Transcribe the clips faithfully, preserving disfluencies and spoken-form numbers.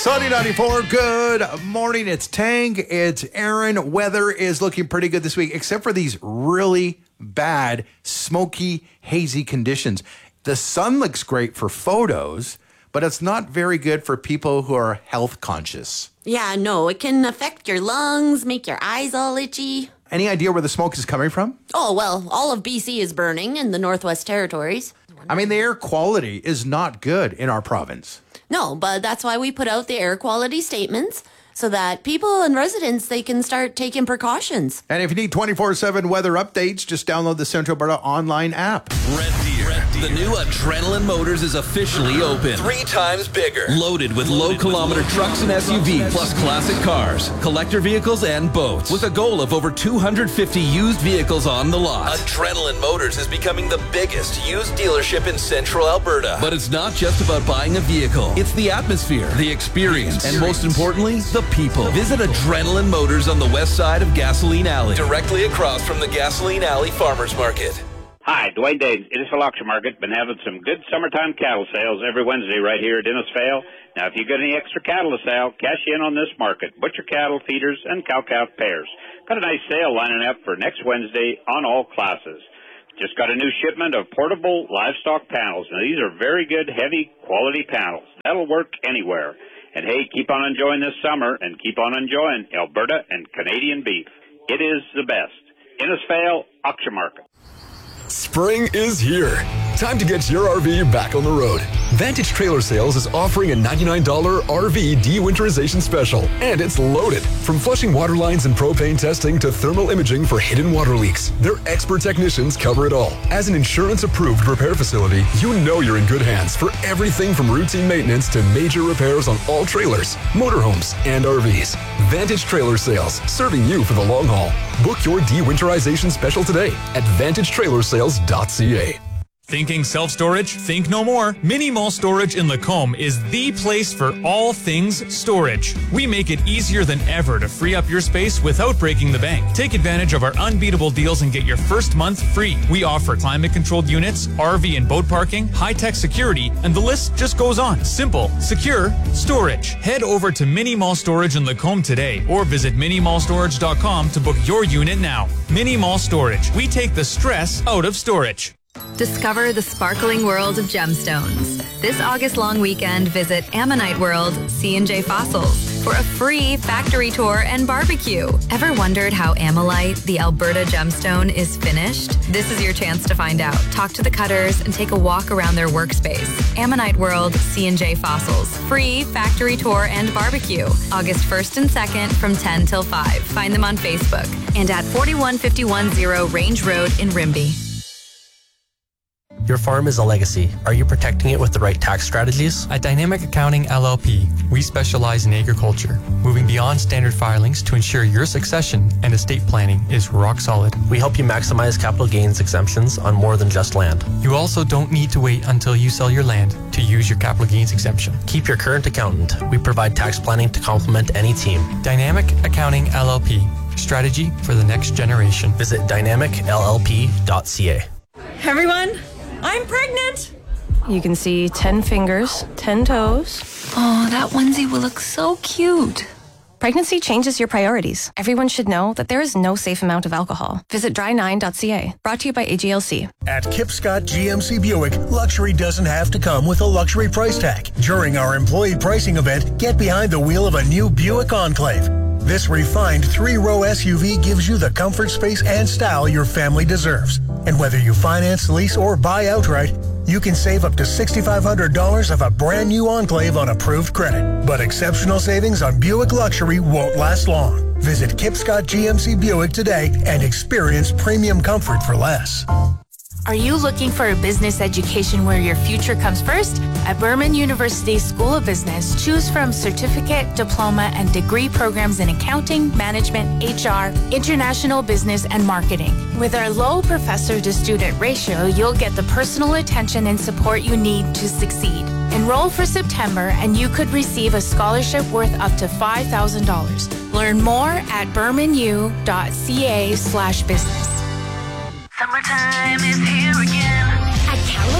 Sunny ninety-four, good morning. It's Tang, it's Aaron. Weather is looking pretty good this week, except for these really bad, smoky, hazy conditions. The sun looks great for photos, but it's not very good for people who are health conscious. Yeah, no, it can affect your lungs, make your eyes all itchy. Any idea where the smoke is coming from? Oh, well, all of B C is burning in the Northwest Territories. I mean, the air quality is not good in our province. No, but that's why we put out the air quality statements so that people and residents, they can start taking precautions. And if you need twenty-four seven weather updates, just download the Central Alberta online app. Red Deer. Red Deer. The new Adrenaline Motors is officially open. Three times bigger. Loaded with low-kilometer trucks and S U Vs, plus classic cars, collector vehicles, and boats. With a goal of over two hundred fifty used vehicles on the lot. Adrenaline Motors is becoming the biggest used dealership in Central Alberta. But it's not just about buying a vehicle. It's the atmosphere, the experience, and most importantly, the people. Visit Adrenaline Motors on the west side of Gasoline Alley, directly across from the Gasoline Alley Farmers Market. Hi, Dwayne Danes, Innisfail Auction Market. Been having some good summertime cattle sales every Wednesday right here at Innisfail. Now, if you got any extra cattle to sell, cash in on this market. Butcher cattle, feeders, and cow-calf pairs. Got a nice sale lining up for next Wednesday on all classes. Just got a new shipment of portable livestock panels. Now, these are very good, heavy, quality panels. That'll work anywhere. And, hey, keep on enjoying this summer and keep on enjoying Alberta and Canadian beef. It is the best. Innisfail Auction Market. Spring is here. Time to get your R V back on the road. Vantage Trailer Sales is offering a ninety-nine dollars R V de-winterization special, and it's loaded. From flushing water lines and propane testing to thermal imaging for hidden water leaks, their expert technicians cover it all. As an insurance-approved repair facility, you know you're in good hands for everything from routine maintenance to major repairs on all trailers, motorhomes, and R Vs. Vantage Trailer Sales, serving you for the long haul. Book your de-winterization special today at vantage trailer sales dot c a. Thinking self-storage? Think no more. Mini Mall Storage in Lacombe is the place for all things storage. We make it easier than ever to free up your space without breaking the bank. Take advantage of our unbeatable deals and get your first month free. We offer climate-controlled units, R V and boat parking, high-tech security, and the list just goes on. Simple, secure, storage. Head over to Mini Mall Storage in Lacombe today or visit mini mall storage dot com to book your unit now. Mini Mall Storage. We take the stress out of storage. Discover the sparkling world of gemstones. This August-long weekend, visit Ammonite World C and J Fossils for a free factory tour and barbecue. Ever wondered how Ammonite, the Alberta gemstone, is finished? This is your chance to find out. Talk to the cutters and take a walk around their workspace. Ammonite World C and J Fossils. Free factory tour and barbecue. August first and second from ten till five. Find them on Facebook and at forty-one fifty-one zero Range Road in Rimbey. Your farm is a legacy. Are you protecting it with the right tax strategies? At Dynamic Accounting L L P, we specialize in agriculture, moving beyond standard filings to ensure your succession and estate planning is rock solid. We help you maximize capital gains exemptions on more than just land. You also don't need to wait until you sell your land to use your capital gains exemption. Keep your current accountant. We provide tax planning to complement any team. Dynamic Accounting L L P, strategy for the next generation. Visit dynamic l l p dot c a. Everyone, I'm pregnant. You can see ten fingers, ten toes. Oh, that onesie will look so cute. Pregnancy changes your priorities. Everyone should know that there is no safe amount of alcohol. Visit dry nine dot c a. Brought to you by A G L C. At Kip Scott G M C Buick, luxury doesn't have to come with a luxury price tag. During our employee pricing event, get behind the wheel of a new Buick Enclave. This refined three-row S U V gives you the comfort, space, and style your family deserves. And whether you finance, lease, or buy outright, you can save up to six thousand five hundred dollars of a brand new Enclave on approved credit. But exceptional savings on Buick Luxury won't last long. Visit Kip Scott G M C Buick today and experience premium comfort for less. Are you looking for a business education where your future comes first? At Berman University School of Business, choose from certificate, diploma, and degree programs in accounting, management, H R, international business, and marketing. With our low professor-to-student ratio, you'll get the personal attention and support you need to succeed. Enroll for September, and you could receive a scholarship worth up to five thousand dollars. Learn more at bermanu dot c a slash business. Summertime is here again. At Callaway Park,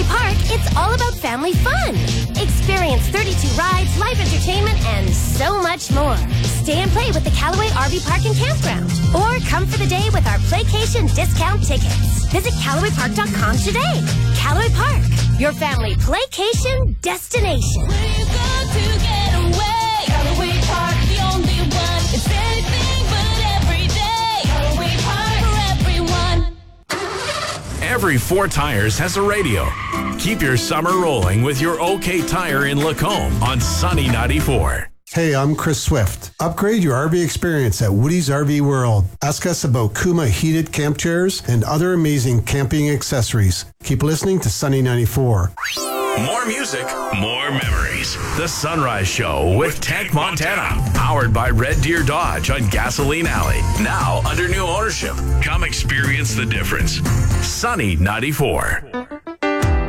It's all about family fun. Experience thirty-two rides, live entertainment, and so much more. Stay and play with the Callaway R V Park and Campground. Or come for the day with our Playcation discount tickets. Visit Callaway Park dot com today. Callaway Park, your family playcation destination. We've got to get away. Callaway Park, the only one. It's anything but every day. Callaway Park for everyone. Every four tires has a radio. Keep your summer rolling with your OK Tire in Lacombe on Sunny ninety-four. Hey, I'm Chris Swift. Upgrade your R V experience at Woody's R V World. Ask us about Kuma heated camp chairs and other amazing camping accessories. Keep listening to Sunny ninety-four. More music, more memories. The Sunrise Show with Tank Montana. Powered by Red Deer Dodge on Gasoline Alley. Now under new ownership. Come experience the difference. Sunny ninety-four.